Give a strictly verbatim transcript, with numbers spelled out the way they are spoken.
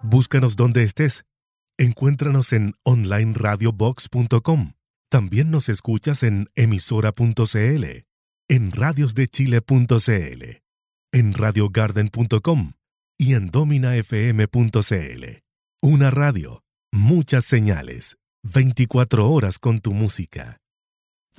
Búscanos donde estés. Encuéntranos en online radio box punto com. También nos escuchas en emisora punto c l, en radios de chile punto c l, en radio garden punto com y en domina f m punto c l. Una radio, muchas señales, veinticuatro horas con tu música.